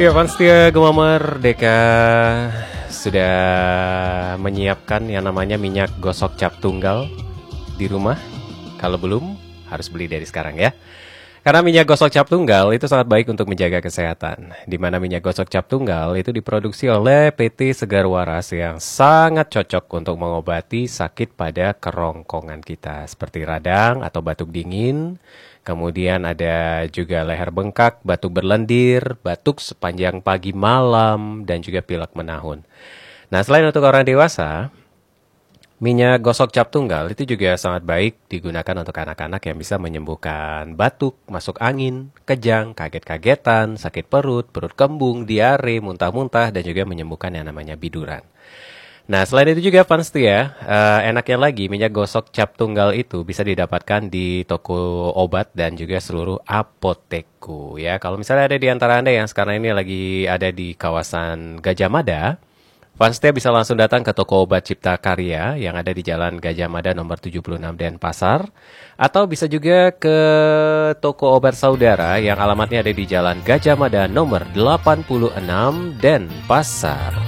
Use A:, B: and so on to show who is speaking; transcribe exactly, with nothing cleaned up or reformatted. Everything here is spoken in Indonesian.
A: Ya, Panstia Gema Merdeka sudah menyiapkan yang namanya minyak gosok cap tunggal di rumah. Kalau belum, harus beli dari sekarang ya. Karena minyak gosok cap tunggal itu sangat baik untuk menjaga kesehatan. Di mana minyak gosok cap tunggal itu diproduksi oleh P T Segar Waras yang sangat cocok untuk mengobati sakit pada kerongkongan kita. Seperti radang atau batuk dingin. Kemudian ada juga leher bengkak, batuk berlendir, batuk sepanjang pagi malam, dan juga pilek menahun. Nah, selain untuk orang dewasa, minyak gosok cap tunggal itu juga sangat baik digunakan untuk anak-anak yang bisa menyembuhkan batuk, masuk angin, kejang, kaget-kagetan, sakit perut, perut kembung, diare, muntah-muntah, dan juga menyembuhkan yang namanya biduran. Nah, selain itu juga Panstia, uh, enaknya lagi minyak gosok cap tunggal itu bisa didapatkan di toko obat dan juga seluruh apotekku ya. Kalau misalnya ada di antara Anda yang sekarang ini lagi ada di kawasan Gajah Mada, Panstia bisa langsung datang ke toko obat Cipta Karya yang ada di Jalan Gajah Mada nomor tujuh puluh enam Denpasar. Atau bisa juga ke toko obat Saudara yang alamatnya ada di Jalan Gajah Mada nomor delapan puluh enam Denpasar.